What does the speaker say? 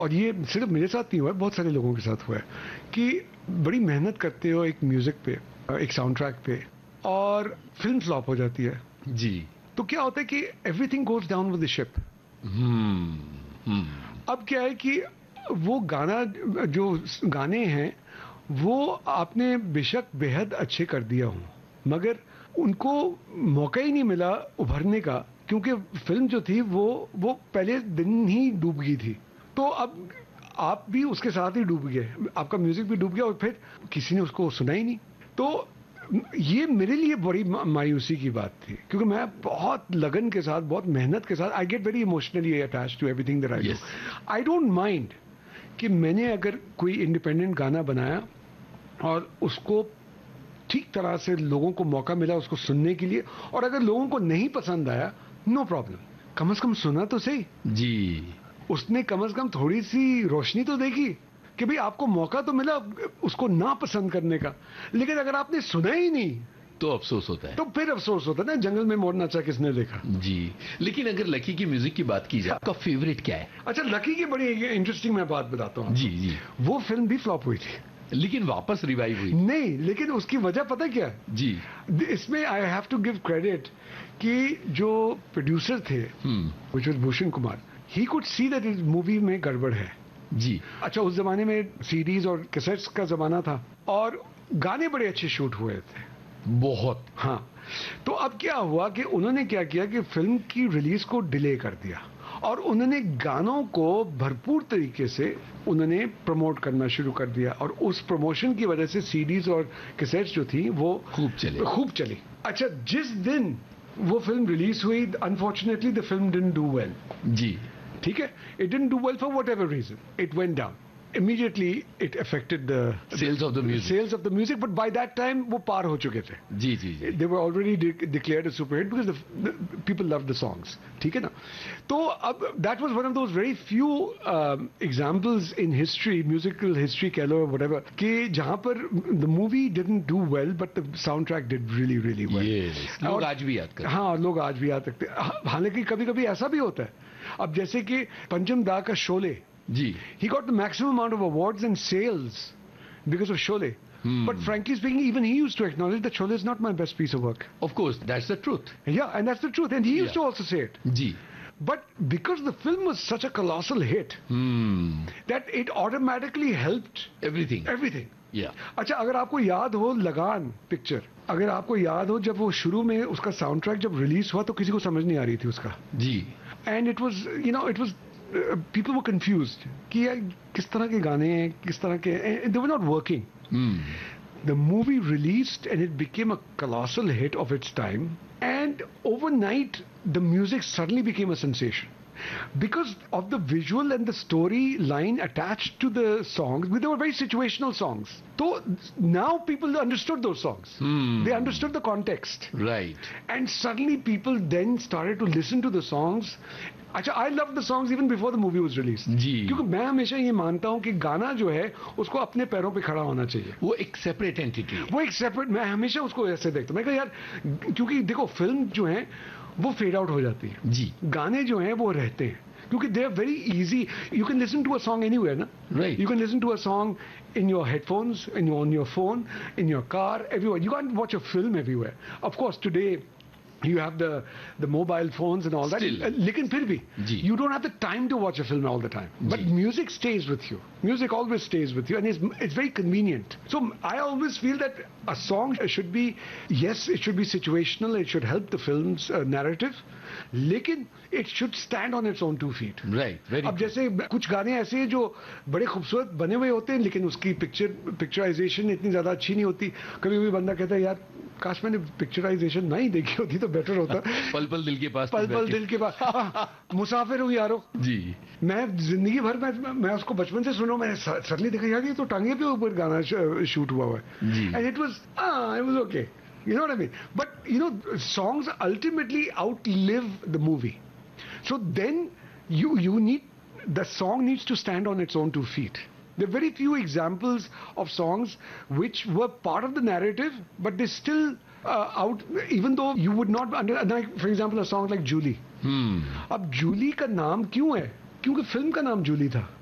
और ये सिर्फ मेरे साथ नहीं हुआ है, बहुत सारे लोगों के साथ हुआ है कि बड़ी मेहनत करते हो एक म्यूजिक पे, एक साउंड ट्रैक पे, और फिल्म फ्लॉप हो जाती है जी। तो क्या होता है कि everything goes down with the ship. अब क्या है कि वो गाना, जो गाने हैं वो आपने बेशक बेहद अच्छे कर दिया हूं, मगर उनको मौका ही नहीं मिला उभरने का, क्योंकि फिल्म जो थी वो पहले दिन ही डूब गई थी। तो अब आप भी उसके साथ ही डूब गए, आपका म्यूजिक भी डूब गया और फिर किसी ने उसको सुना ही नहीं। तो ये मेरे लिए बड़ी मायूसी की बात थी, क्योंकि मैं बहुत लगन के साथ, बहुत मेहनत के साथ, I get very emotionally attached to everything that I do. I don't mind कि मैंने अगर कोई इंडिपेंडेंट गाना बनाया और उसको ठीक तरह से लोगों को मौका मिला उसको सुनने के लिए, और अगर लोगों को नहीं पसंद आया, नो प्रॉब्लम, कम से कम सुना तो सही जी। उसने कम से कम थोड़ी सी रोशनी तो देखी कि भाई आपको मौका तो मिला उसको ना पसंद करने का, लेकिन अगर आपने सुना ही नहीं तो अफसोस होता है। तो फिर अफसोस होता है ना, जंगल में मोर नाचा किसने देखा। जी। लेकिन अगर लकी की म्यूजिक की बात की जाए, आपका फेवरेट क्या है? अच्छा, लकी की बड़ी इंटरेस्टिंग मैं बात बताता हूँ। जी जी। वो फिल्म भी फ्लॉप हुई थी, लेकिन वापस रिवाइव हुई। नहीं, लेकिन उसकी वजह पता क्या जी। इसमें I have to give credit कि जो प्रोड्यूसर थे which was Bhushan Kumar, he could see that इस मूवी में गड़बड़ है जी। अच्छा, उस जमाने में सीडीज और कैसेट्स का जमाना था और गाने बड़े अच्छे शूट हुए थे बहुत। हाँ, तो अब क्या हुआ कि उन्होंने क्या किया कि फिल्म की रिलीज को डिले कर दिया और उन्होंने गानों को भरपूर तरीके से उन्होंने प्रमोट करना शुरू कर दिया, और उस प्रमोशन की वजह से सीडीज और कैसेट्स जो थी वो खूब चली। अच्छा, जिस दिन वो फिल्म रिलीज हुई, unfortunately the film didn't do well. जी। ठीक है, it didn't do well for whatever reason, it went down. Immediately it affected the sales of the music, but by that time वो पार हो चुके थे। जी जी जी। They were already declared a super hit because the people loved the songs, ठीक है ना। तो अब that was one of those very few examples in history, musical history कह लो whatever, कि जहाँ पर the movie didn't do well but the soundtrack did really really well। Yes, लोग आज भी याद करते हैं। हाँ, लोग आज भी याद रखते हैं। हालांकि कभी कभी ऐसा भी होता है, अब जैसे कि पंचम दा का शोले, जी, he got the maximum amount of awards and sales because of Sholay. But frankly speaking, even he used to acknowledge that Sholay is not my best piece of work. Of course, that's the truth. Yeah, and that's the truth. And he used to also say it. Ji. But because the film was such a colossal hit, that it automatically helped everything. Yeah. अच्छा, अगर आपको याद हो लगान picture, अगर आपको याद हो जब वो शुरू में उसका साउंड ट्रैक जब रिलीज हुआ तो किसी को समझ नहीं आ रही थी उसका। जी. And it was, you know, it was people were confused कि यार किस तरह के गाने हैं, किस तरह के, they were not working. The movie released and it became a colossal hit of its time, and overnight the music suddenly became a sensation because of the visual and the storyline attached to the songs. They were very situational songs. So now people understood those songs. They understood the context. Right. And suddenly people then started to listen to the songs. अच्छा, I loved the songs even before the movie was released. जी. क्योंकि मैं हमेशा ये मानता हूँ कि गाना जो है उसको अपने पैरों पे खड़ा होना चाहिए। वो एक सेपरेट एंटिटी, वो एक सेपरेट, मैं हमेशा उसको ऐसे देखता हूँ। मैं कहा यार, क्योंकि देखो फिल्म जो है वो फेड आउट हो जाती है, जी, गाने जो हैं वो रहते हैं, क्योंकि they are very easy. You can listen to a song anywhere ना, right. You can listen to a song in your headphones, on your phone, in your car, everywhere. You can't watch a film everywhere. Of course, today you have the mobile phones and all that. लेकिन फिर भी you don't have the time to watch a film all the time. But music stays with you. Music always stays with you, and it's very convenient. So I always feel that a song should be, yes, it should be situational. It should help the film's narrative. लेकिन it should stand on its own 2 feet. Right. Very. अब जैसे कुछ गाने ऐसे हैं जो बड़े खूबसूरत बने हुए होते हैं, लेकिन उसकी पिक्चराइजेशन इतनी ज्यादा अच्छी नहीं होती। कभी कभी बंदा कहता है यार काश मैंने पिक्चराइजेशन नहीं देखी होती तो बेटर होता। पल पल दिल के पास, पल पल दिल के पास। मुसाफिर हूँ यारो जी, मैं जिंदगी भर मैं उसको बचपन से सुना, मैंने सडनली देखा यार ये तो टांगे पे ऊपर गाना शूट हुआ है, and it was okay, you know what I mean? But you know, songs ultimately outlive the movie, so then you need, the song needs to stand on its own 2 feet. There are very few examples of songs which were part of the narrative, but they still out, even though you would not like, for example, a song like Julie. अब जूली का नाम क्यों है? क्योंकि film का नाम जूली था।